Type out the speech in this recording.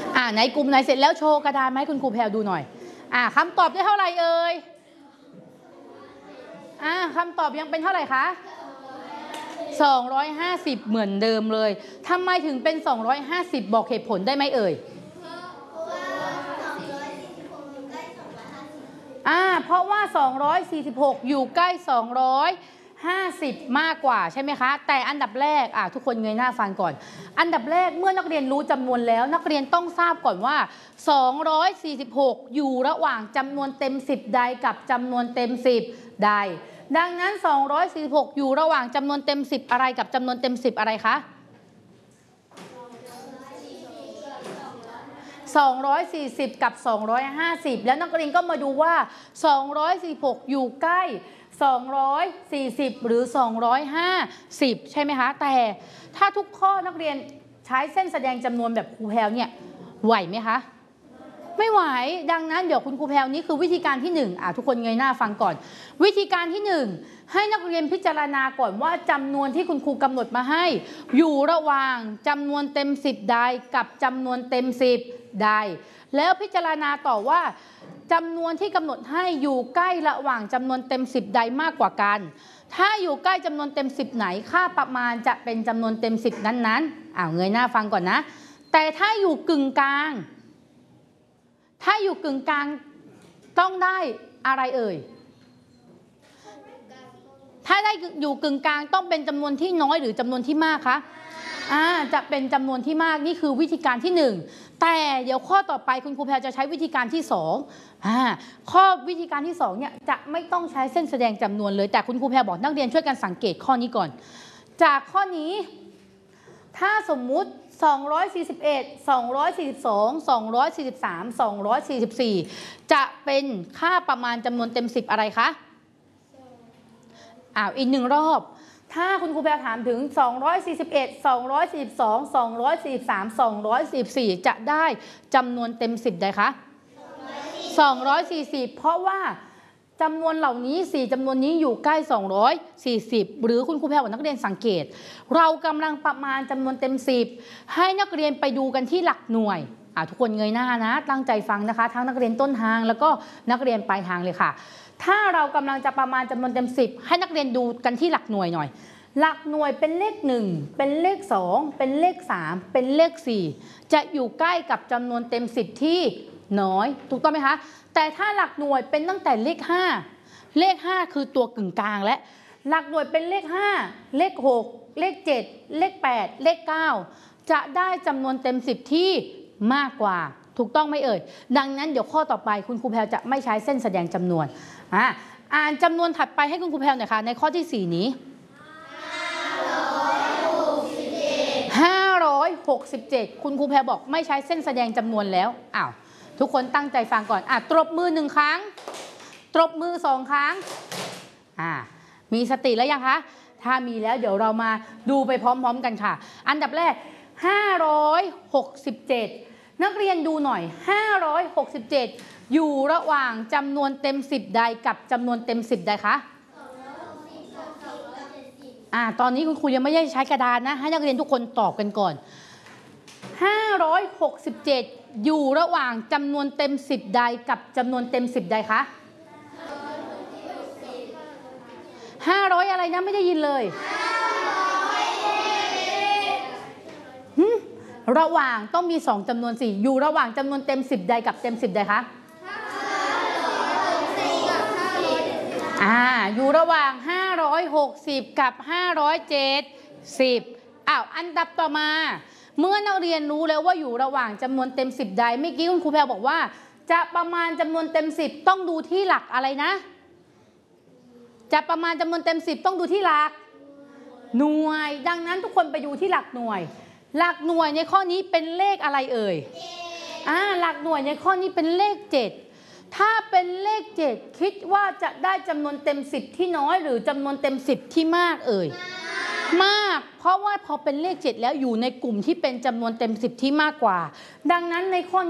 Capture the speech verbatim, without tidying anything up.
อ่าไหนกลุ่มไหนเสร็จแล้วโชว์กระดานไหมคุณครูแพรดูหน่อยอ่าคำตอบได้เท่าไหร่เอ่ยอ่าคำตอบยังเป็นเท่าไหร่คะสองร้อยห้าสิบเหมือนเดิมเลยทำไมถึงเป็นสองร้อยห้าสิบบอกเหตุผลได้ไหมเอ่ยอ่าเพราะว่าสองร้อยสี่สิบหกอยู่ใกล้สองร้อยห้าสิบมากกว่าใช่ไหมคะแต่อันดับแรกอ่ะทุกคนเงยหน้าฟังก่อนอันดับแรกเมื่อนักเรียนรู้จำนวนแล้วนักเรียนต้องทราบก่อนว่าสองร้อยสี่สิบหกอยู่ระหว่างจำนวนเต็มสิบใดกับจำนวนเต็มสิบใดดังนั้นสองร้อยสี่สิบหกอยู่ระหว่างจำนวนเต็มสิบอะไรกับจำนวนเต็มสิบอะไรคะสองร้อยสี่สิบกับสองร้อยห้าสิบแล้วนักเรียนก็มาดูว่าสองร้อยสี่สิบหกอยู่ใกล้สองร้อยสี่สิบหรือสองร้อยห้าสิบใช่ไหมคะแต่ถ้าทุกข้อนักเรียนใช้เส้นแสดงจำนวนแบบครูแพรวเนี่ยไหวไหมคะไม่ไหวดังนั้นเดี๋ยวคุณครูแพรวนี้คือวิธีการที่หนึ่งอ่ะทุกคนเงยหน้าฟังก่อนวิธีการที่หนึ่งให้นักเรียนพิจารณาก่อนว่าจำนวนที่คุณครูกำหนดมาให้อยู่ระหว่างจำนวนเต็มสิบใดกับจำนวนเต็มสิบใดแล้วพิจารณาต่อว่าจำนวนที่กำหนดให้อยู่ใกล้ระหว่างจำนวนเต็มสิบใดมากกว่ากันถ้าอยู่ใกล้จำนวนเต็มสิบไหนค่าประมาณจะเป็นจำนวนเต็มสิบนั้นๆอ้าวเงยหน้าฟังก่อนนะแต่ถ้าอยู่กึ่งกลางถ้าอยู่กึ่งกลางต้องได้อะไรเอ่ยถ้าได้อยู่กึ่งกลางต้องเป็นจำนวนที่น้อยหรือจำนวนที่มากคะอ่าจะเป็นจำนวนที่มากนี่คือวิธีการที่หนึ่งแต่เดี๋ยวข้อต่อไปคุณครูแพรจะใช้วิธีการที่สองอ่าข้อวิธีการที่สองเนี่ยจะไม่ต้องใช้เส้นแสดงจำนวนเลยแต่คุณครูแพรบอกนักเรียนช่วยกันสังเกตข้อนี้ก่อนจากข้อนี้ถ้าสมมุติสองร้อยสี่สิบเอ็ด สองร้อยสี่สิบสอง สองร้อยสี่สิบสาม สองร้อยสี่สิบสี่จะเป็นค่าประมาณจำนวนเต็มสิบอะไรคะอ้าวอีกหนึ่งรอบถ้าคุณครูแพรถามถึงสองร้อยสี่สิบเอ็ด สองร้อยสี่สิบสอง สองร้อยสี่สิบสาม สองร้อยสี่สิบสี่จะได้จำนวนเต็มสิบใดคะสองร้อยสี่สิบเพราะว่าจำนวนเหล่านี้สี่จำนวนนี้อยู่ใกล้สองร้อยสี่สิบหรือคุณครูแพรบอกนักเรียนสังเกตเรากำลังประมาณจำนวนเต็มสิบให้นักเรียนไปดูกันที่หลักหน่วยอ่ะทุกคนเงยหน้านะตั้งใจฟังนะคะทั้งนักเรียนต้นทางแล้วก็นักเรียนปลายทางเลยค่ะถ้าเรากำลังจะประมาณจำนวนเต็มสิบให้นักเรียนดูกันที่หลักหน่วยหน่อยหลักหน่วยเป็นเลขหนึ่งเป็นเลขสองเป็นเลขสามเป็นเลขสี่จะอยู่ใกล้กับจำนวนเต็มสิบที่น้อยถูกต้องไหมคะแต่ถ้าหลักหน่วยเป็นตั้งแต่เลขห้าเลขห้าคือตัวกึ่งกลางและหลักหน่วยเป็นเลขห้าเลขหกเลขเจ็ดเลขแปดเลขเก้าจะได้จำนวนเต็มสิบที่มากกว่าถูกต้องไหมเอ่ยดังนั้นเดี๋ยวข้อต่อไปคุณครูแพรจะไม่ใช้เส้นแสดงจำนวนอ่าอ่านจำนวนถัดไปให้คุณครูแพรหน่อยค่ะในข้อที่สี่นี้ห้าร้อยหกสิบเจ็ดคุณครูแพรบอกไม่ใช้เส้นแสดงจำนวนแล้วอ้าวทุกคนตั้งใจฟังก่อนอ่ะตบมือหนึ่งครั้งตบมือสองครั้งอ่ามีสติแล้วยังคะถ้ามีแล้วเดี๋ยวเรามาดูไปพร้อมๆกันค่ะอันดับแรกห้าร้อยหกสิบเจ็ดนักเรียนดูหน่อยห้าร้อยหกสิบเจ็ดอยู่ระหว่างจำนวนเต็มสิบใดกับจำนวนเต็มสิบใดคะอ่าตอนนี้คุณครูยังไม่ได้ใช้กระดานนะให้นักเรียนทุกคนตอบกันก่อนห้าร้อยหกสิบเจ็ดอยู่ระหว่างจำนวนเต็มสิบใดกับจำนวนเต็มสิบใดคะห้าร้อยอะไรนะไม่ได้ยินเลยระหว่างต้องมีสองจำนวนสี่อยู่ระหว่างจำนวนเต็มสิบใดกับเต็มสิบใดคะอ่าอยู่ระหว่างห้าร้อยหกสิบกับห้าร้อยเจ็ดสิบอ้าวอันดับต่อมาเมื่อนักเรียนรู้แล้วว่าอยู่ระหว่างจำนวนเต็มสิบใดเมื่อกี้คุณครูแพรบอกว่าจะประมาณจำนวนเต็มสิบต้องดูที่หลักอะไรนะจะประมาณจำนวนเต็มสิบต้องดูที่หลักหน่วยดังนั้นทุกคนไปดูที่หลักหน่วยหลักหน่วยในข้อนี้เป็นเลขอะไรเอ่ยอ่าหลักหน่วยในข้อนี้เป็นเลขเจ็ดถ้าเป็นเลขเจ็ดคิดว่าจะได้จำนวนเต็มสิบที่น้อยหรือจำนวนเต็มสิบที่มากเอ่ยมากเพราะว่าพอเป็นเลขเจ็ดแล้วอยู่ในกลุ่มที่เป็นจำนวนเต็มสิบที่มากกว่าดังนั้นในข้อนี้